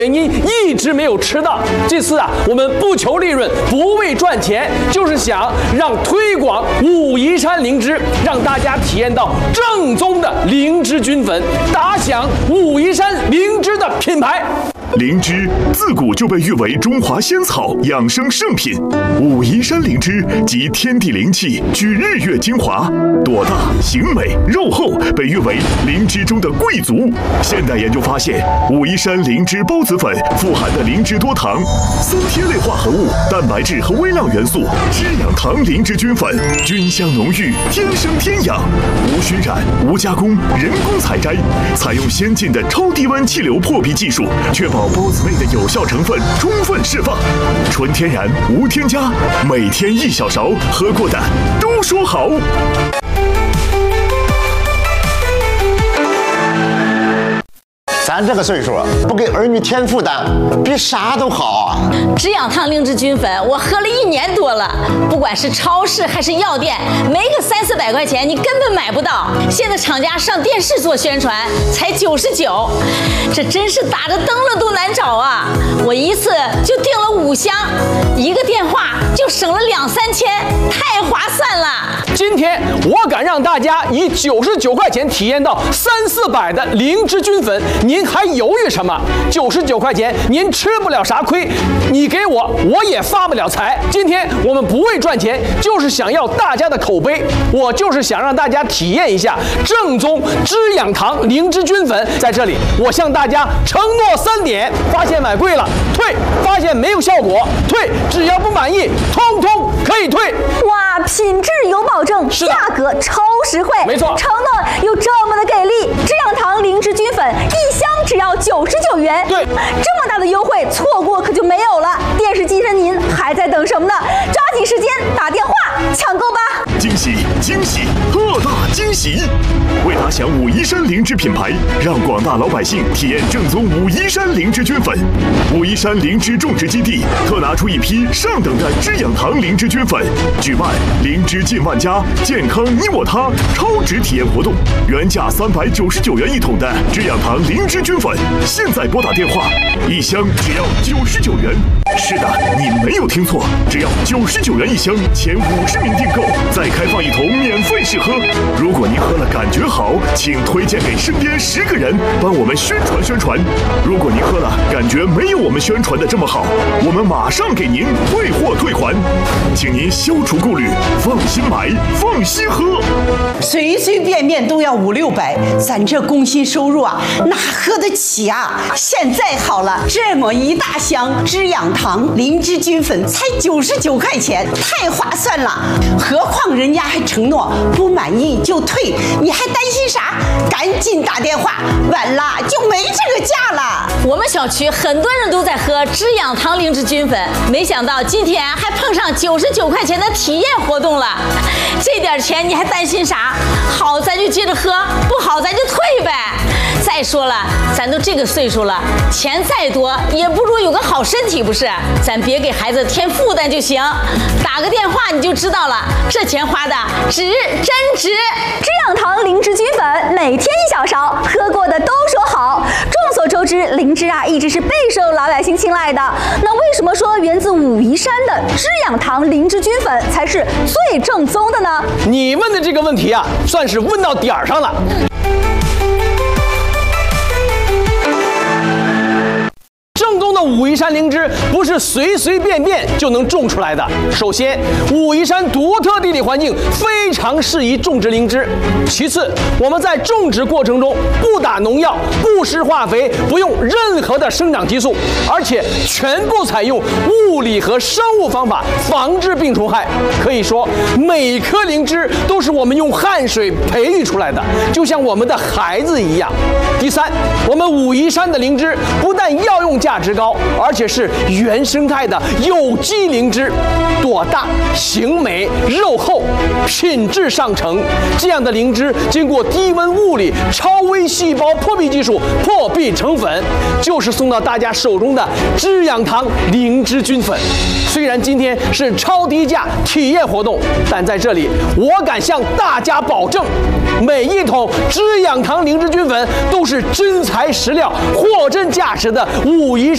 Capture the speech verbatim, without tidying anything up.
原因一直没有吃到。这次啊，我们不求利润，不为赚钱，就是想让推广武夷山灵芝，让大家体验到正宗的灵芝菌粉，打响武夷山灵芝的品牌。 灵芝自古就被誉为中华仙草、养生圣品。武夷山灵芝集天地灵气，聚日月精华，朵大形美，肉厚，被誉为灵芝中的贵族。现代研究发现，武夷山灵芝孢子粉富含的灵芝多糖、三萜类化合物、蛋白质和微量元素，滋养糖灵芝菌粉，菌香浓郁，天生天养，无熏染、无加工，人工采摘，采用先进的超低温气流破壁技术，确保 孢子内的有效成分充分释放，纯天然无添加，每天一小勺，喝过的都说好。 咱这个岁数，不给儿女添负担，比啥都好啊！ 止痒汤灵芝菌粉，我喝了一年多了，不管是超市还是药店，没个三四百块钱你根本买不到。现在厂家上电视做宣传，才九十九，这真是打着灯笼都难找啊！我一次就订了五箱，一个电话就省了两三千，太划算了。 今天我敢让大家以九十九块钱体验到三四百的灵芝菌粉，您 还犹豫什么？九十九块钱，您吃不了啥亏，你给我，我也发不了财。今天我们不为赚钱，就是想要大家的口碑。我就是想让大家体验一下正宗止痒堂灵芝菌粉。在这里，我向大家承诺三点：发现买贵了退，发现没有效果退，只要不满意，通通可以退。 哇，品质有保证，价格超实惠， 没错， 承诺有这么的给力。止痒堂灵芝菌粉一箱 只要九十九元， 对， 这么大的优惠，错过可就没有了。电视机前您还在等什么呢？抓紧时间打电话抢购吧！ 惊喜惊喜，特大惊喜！为打响武夷山灵芝品牌，让广大老百姓体验正宗武夷山灵芝菌粉。武夷山灵芝种植基地特拿出一批上等的止痒堂灵芝菌粉，举办灵芝进万家，健康你我他超值体验活动。原价三百九十九元一桶的止痒堂灵芝菌粉，现在拨打电话，一箱只要九十九元。是的，你没有听错，只要九十九元一箱，前五十名订购再开放一桶免费试喝。如果您喝了感觉好，请推荐给身边十个人，帮我们宣传宣传。如果您喝了感觉没有我们宣传的这么好，我们马上给您退货退还，请您消除顾虑，放心买，放心喝。 随随便便都要五六百，咱这工薪收入啊，哪喝得起啊？现在好了，这么一大箱止痒堂灵芝菌粉才九十九块钱，太划算了。何况人家还承诺不满意就退，你还担心啥？赶紧打电话，晚了就没这个价了。 我们小区很多人都在喝止痒堂灵芝菌粉，没想到今天还碰上九十九块钱的体验活动了。这点钱你还担心啥？好咱就接着喝，不好咱就退呗。再说了，咱都这个岁数了，钱再多也不如有个好身体，不是？咱别给孩子添负担就行。打个电话你就知道了，这钱花的值，真值。 止痒堂灵芝菌粉，每天一小勺，喝过的都说好。众所周知，灵芝啊一直是备受老百姓青睐的。那为什么说源自武夷山的止痒堂灵芝菌粉才是最正宗的呢？ 你问的这个问题啊，算是问到点儿上了。正宗的武夷山灵芝不是随随便便就能种出来的。首先，武夷山独特地理环境非常适宜种植灵芝。其次，我们在种植过程中不打农药、不施化肥，不用任何的生长激素，而且全部采用物理和生物方法防治病虫害。可以说，每颗灵芝都是我们用汗水培育出来的，就像我们的孩子一样。第三，我们武夷山的灵芝不但药用价值高，而且是原生态的有机灵芝，朵大、形美、肉厚，品质上乘。这样的灵芝经过低温物理、超微细胞破壁技术破壁成粉，就是送到大家手中的止痒堂灵芝菌粉。虽然今天是超低价体验活动，但在这里我敢向大家保证，每一桶止痒堂灵芝菌粉都是真材实料、货真价实的武夷